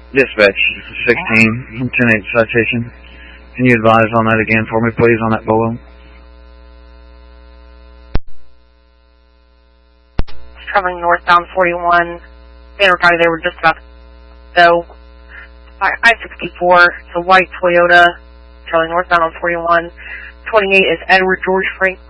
Dispatch 16, 10-8 citation. Can you advise on that again for me, please, on that Bolo? Traveling northbound 41. Guy, they were just about to go. I-64, it's a white Toyota, traveling northbound on 41. 28 is Edward George Frank